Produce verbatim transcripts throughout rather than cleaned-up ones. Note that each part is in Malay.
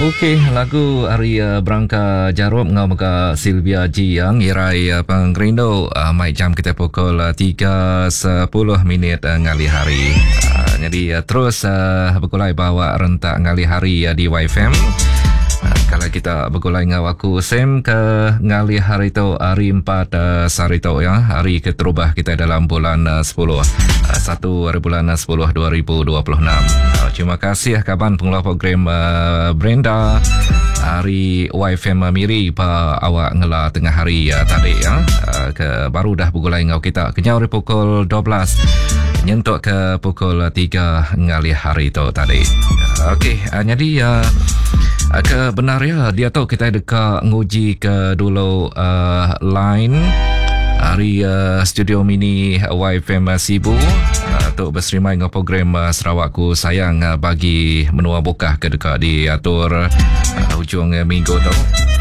Okey, lagu Hari uh, Berangka Jarum ngau muka Sylvia G yang irai uh, penggerindo uh, mai jam kita pukul uh, tiga sepuluh minit uh, ngali hari. Uh, jadi uh, terus uh, bergulai bawa rentak ngali hari uh, di Y F M. Uh, kalau kita bergulai ngau aku Sam ke ngali hari tu hari empat uh, sari tu ya, hari keterubah kita dalam bulan uh, sepuluh. Uh, satu hari bulan uh, sepuluh dua ribu dua puluh enam. Uh, terima kasih kawan pengelola program uh, Brenda hari Y F M Miri pa awak ngela tengah hari uh, tadi ya. Uh, ke baru dah bergulai ngau kita kenyau dari pukul dua belas nyentuk ke pukul tiga ngali hari tu tadi. Uh, Okey, uh, jadi uh, ke benar ya dia tahu kita dekat nguji ke dulu uh, line hari uh, studio mini Y F M Sibu uh, untuk berserimai dengan program uh, Sarawakku Sayang uh, bagi menua bukah ke dekat diatur uh, hujung uh, minggu tu.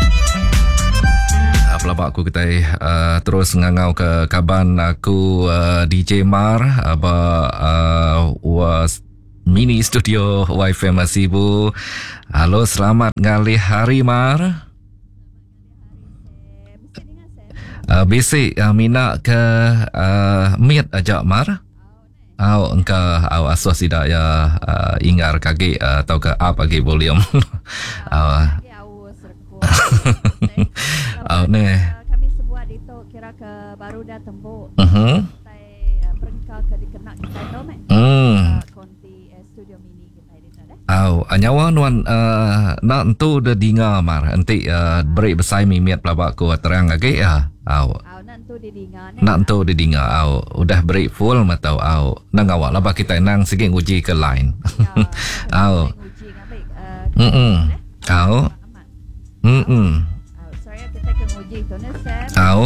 Uh, pelabak aku kita uh, terus ngangau ke kaban aku uh, D J Mar apa uh, was mini studio Y F M Sibu. Halo, selamat ngali hari Mar. Uh, basic uh, mina ke uh, miat aja Mar. Au engka au asos tidak ya uh, ingar kaki uh, atau ke apa lagi volume. uh, au ne. Kami sebuah itu kira ke baru dah tempuh. Mhm. Saya berengkau ke dikenak kita tu mek. Hmm. Konti studio mini kita di sana. Au anyawa nuan uh, nak entu de dinga Mar. Enti uh, break besai mimiat pelabak ku terang lagi ya. Au. Au nak tu di dinga ni. Nak tu di dinga au. Udah break full matau au. Nang awak lah kita nang sikit uji ke line. Au. Uji ngambil. Hmm. Au. Hmm. Saya kita ke uji tu ni Sam. Au.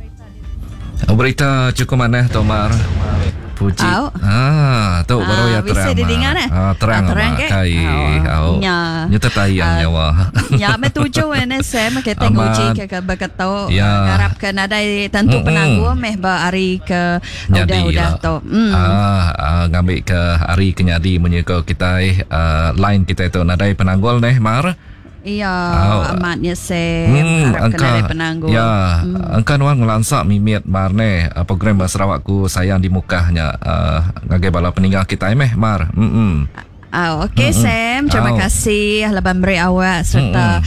Berita cukup mana Tomar? Puji. Au. Ah, tu baru ya terang. Bisa didengar eh? Ah, terang terang mak ke? kai. Au. Ya. Nyata tayang nyawa. Ya, metuju ni Sam kita uji ke ke berkata Ya. harap ke ada tentu Mm-mm. penangguh meh ba hari ke Nyadi udah-udah lah. tu. Hmm. Ah, ah, ngambil ke hari kenyadi menyeka kita uh, line kita itu nadai penanggul nih Mar. Iya, Oh. amatnya Sam. Hmm, Harap angka kena ada penangguh. ya, Hmm. angka nuan ngelansak mimiat Mar ne uh, program Sarawakku Sayang di mukahnya uh, ngagai bala peninggal kita meh Mar. Hmm. Ah, okey Mm-mm. Sam, terima Au. kasih laban beri awak serta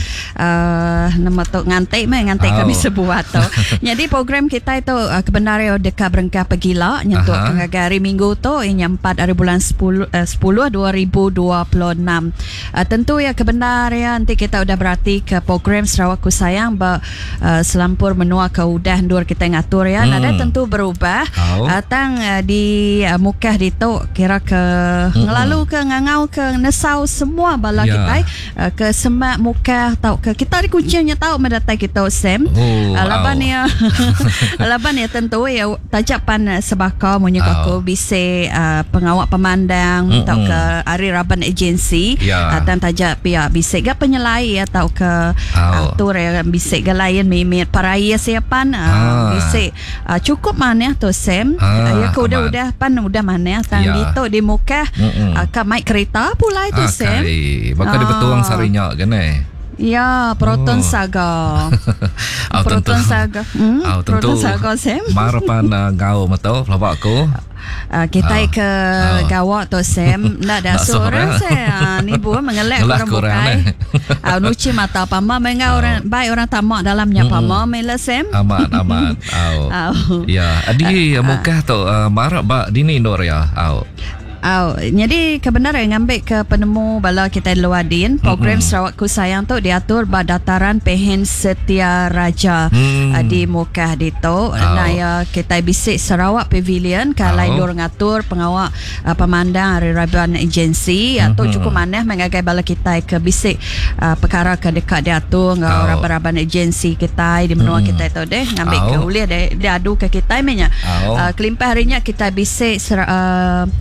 uh, nama tu ngantik meh ngantik Au. kami sebuah tu. Jadi program kita itu uh, kebenaran dekat berengkah pegila nyentuh Aha. ke hari Minggu tu ini empat hari bulan sepuluh uh, sepuluh dua ribu dua puluh enam. Uh, tentu ya kebenaran nanti kita udah berarti ke program Sarawakku Sayang ba uh, selampur menua ke udah ndur kita ngatur ya. Hmm. Nada tentu berubah. Au. Uh, tang uh, di uh, mukah di tu kira ke Mm-mm. ngelalu ke ngangau ke nesau semua bala Ya. kita uh, ke semak muka tau ke kita di kuncinya tahu mendatai kita Sam. Oh, Uh, laban au. ya laban ya tentu ya tajapan uh, sebaka munyuk Au. aku bise uh, pengawak pemandang Mm-mm. tau ke hari raban agensi Ya. uh, dan tajak pihak bise ga penyelai ya tau ke Au. aktor ya bise ga lain mimit paraya siapan uh, Ah. bise uh, cukup mana tu Sam. Ah, Uh, ya ke aman. udah-udah pan udah mana tang Ya. gitu di muka Mm-mm. uh, ke mic kereta pula itu Ah, Sam. kai. Bakal Ah. dia betuang sarinya kan eh. Ya, Proton Oh. Saga. Au, Proton tentu. Saga. Hmm? Au, tentu. Proton Saga Sam. Marapan uh, ngau matau pelabakku. Uh, kita Ah. ke Ah. gawak tu Sam. Nak ada Nak seorang seorang. saya. Ni buah mengelak Ngelak orang korang, bukai. eh. Ah, nuci mata pama menga Au. orang baik orang tamak dalamnya Mm-mm. pama mela Sam. Aman, aman. Au. Au. Ya, adi Ah, mukah tu uh, marak bak dini nur ya. Au. Oh, jadi kebenaran ngambil ke penemu bala kita di Luadin program Mm-mm. Sarawakku Sayang tu diatur ba dataran Pehen Setia Raja Hmm. uh, di Mukah di tu. Nah ya kita bisik Sarawak Pavilion kalai Oh. lur ngatur pengawak uh, pemandang hari Raban agensi atau Mhm. cukup maneh mengagai bala kita ke bisik uh, perkara ke dekat diatur ngau Oh. Raban agensi kita di menua Mm-mm. kita tu deh ngambil Oh. ke uliah dia, dia adu ke kita menya. Oh. Uh, kelimpah harinya kita bisik ser- uh, Mukah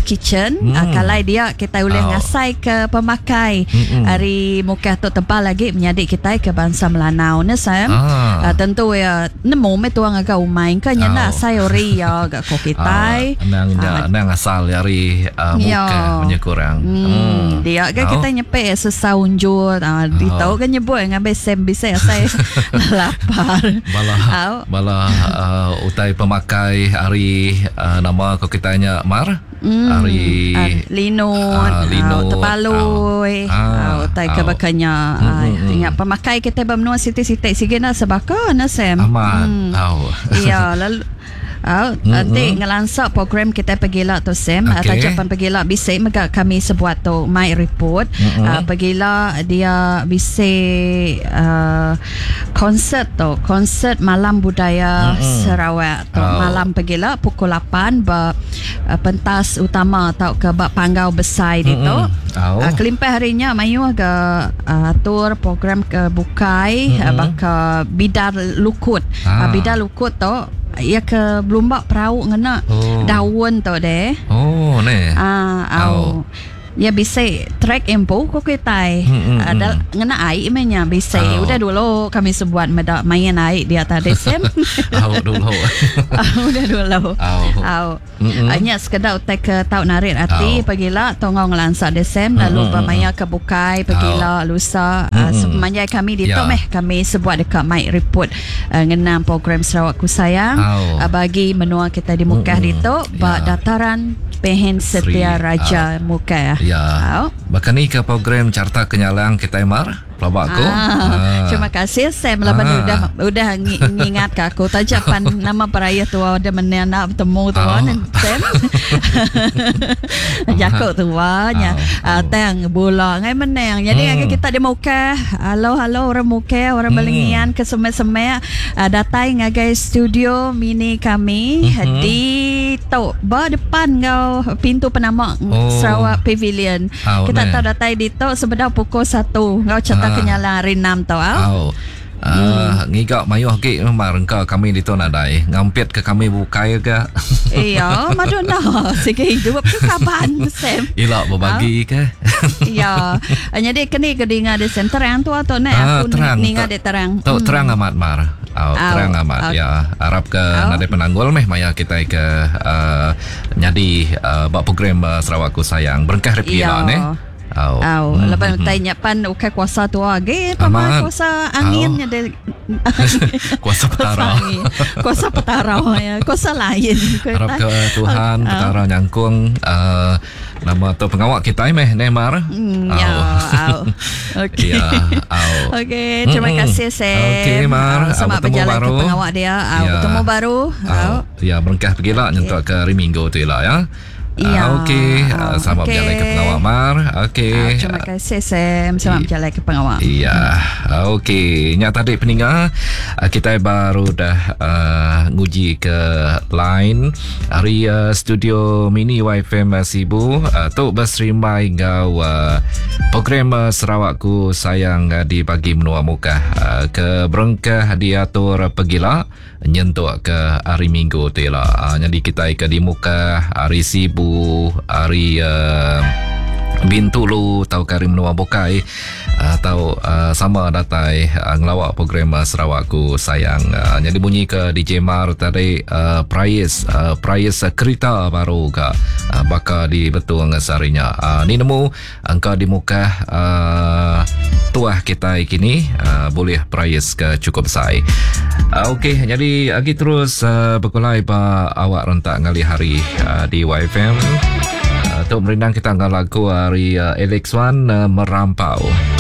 kitchen. Hmm. Uh, kalau dia kita boleh Oh. ngasai ke pemakai. Mm-mm. Hari muka tu tebal lagi menyadik kita ke bangsa Melanau ne Sam. Ah. Uh, tentu ya nemu me tuang agak umai kan Oh. nyana saya ori ya agak ko kita. Ah, nang Ah. nang asal dari uh, muka Ya. punya kurang. Hmm, dia kan Oh. kita nyepek sesaunjut. Ah, di tahu kan nyebut ngabe Sam bisa saya lapar. Bala Au. bala uh, utai pemakai hari uh, nama kau kitanya Mar. Hmm, Hari ah, linut, ah, linut, tepaloi, ah, ah, utai ah, kebakanya. mm, Ah, mm, mm. ingat pemakai kita bermenua sitik-sitik sikit nak sebaka na Sam. amat. Hmm. Au. Iya, lalu Oh, nanti ngelansak program kita pergilah tu Sam. Okay. Tajapan pergilah bisa mega kami sebuat tu my report. Mm-mm. Uh, pergilah dia bisa uh, konsert tu, konsert malam budaya Mm-mm. Sarawak tu. Oh. Malam pergilah pukul lapan ba uh, pentas utama tau ke bak panggau besar di tu. Mm-mm. Oh. Uh, kelimpah harinya mayu agak uh, atur program ke bukai uh, Mm-mm. baka bidar lukut. Ah. Uh, bidar lukut tu ia ke belumbak perahu ngena Oh. daun tu deh. Oh, ne. Ah, au. Oh. Ya bisa track empo ko ketai. Hmm, hmm, Ada ngena air menya bisa. Oh. Udah dulu kami sebuat meda main air dia tadi Sam. Au dulu. Udah dulu. Au. Au. Mm-mm. Hanya sekedar utek ke tau narik hati Au. pergilah tongong lansa Desem lalu Mm-mm. bermaya ke bukai pergilah lusa uh, Mm-mm. sepanjang kami di Ya. tu meh kami sebuat dekat mic report uh, ngenam program Sarawak Ku Sayang Au. uh, bagi menua kita di Mukah di Mm-mm. tu ba Ya. dataran Pehen Setia Sri, Raja Mukah. Ya. Au. Bahkan ni ke program Carta Kenyalang kita Mar. Pelabak aku. Ah, terima kasih Sam lepas Ah. udah udah ngi- ngingat ke aku tajapan nama peraya tua ada menena bertemu tua Oh. Sam. Jakut tuanya. Oh. Ah, tang bola ngai menang. Jadi Hmm. hmm. kita di Mukah. Halo halo orang Mukah, orang Hmm. Belengian ke semai-semai uh, datai ngagai studio mini kami Mhm. di tu ba depan ngau pintu penama Oh. Sarawak Pavilion. Oh, Kita ne. tahu datai di tu sebenar pukul satu ngau cerita Ah. kenyalang hari enam tau. Ah. Au. Uh, hmm. ngigak mayuh ke mar engkau kami di tu nadai. Ngampit ke kami bukai ke. Iya, Madonna. Sige hidup ke kaban Sam. Ilak berbagi ke. Iya. Jadi kini kedinga di sen terang tu atau nek Ah, aku terang. ninga Tak- di terang. Tu terang amat Mar. Au, Au. terang amat Au. ya. Harap ke Au. nadai penanggul meh maya kita ke uh, nyadi uh, bak program uh, Sarawak Ku Sayang. Berkah repi Iya. lah ne. Au. Au, Hmm, lepas hmm, tanya pan ukai kuasa tu age, Amat. pama kuasa anginnya de Kuasa petara. angin. Kuasa petara ya, kuasa lain. Harap ke Tuhan Au. petara nyangkung uh, nama tu pengawak kita meh ne Mar. Hmm, Au. ya, au. Okey. Ya, au. Okey, terima Mm-mm. kasih Sam. Okey, Mar. Au, selamat Au, bertemu berjalan ke baru. pengawak dia. Au, Ya. bertemu baru. Au. Oh, ya berkah pergilah Okey. nyentuh ke hari Minggu tu lah ya. Ya. Ah, Okey, Oh, ah, selamat okey. berjalan ke pengawak Mar. Okey. Au, terima kasih Sam. Selamat I- berjalan ke pengawak. Iya, okey. Nya tadi peninggal uh, kita baru dah uh, nguji ke line hari uh, studio mini Y F M Sibu uh, tu berserimai ngau uh, program uh, Sarawak Ku Sayang uh, di pagi menua muka uh, ke berengkah diatur pergilah nyentuh ke hari Minggu tu lah. Uh, jadi kita ke di muka hari Sibu hari uh, Bintulu tau kari menua bokai atau uh, sama datai uh, ngelawak program uh, Sarawak Ku Sayang. Uh, jadi bunyi ke D J Mar tadi uh, prize uh, prize uh, kereta baru ke uh, baka di betul ngesarinya. Uh, ni nemu angka di muka uh, tuah kita kini uh, boleh prize ke cukup besar. Uh, Okey, jadi lagi terus uh, berkulai pa awak rentak ngali hari uh, di Y F M. Untuk merindang kita akan lagu hari uh, Alex Wan uh, Merampau.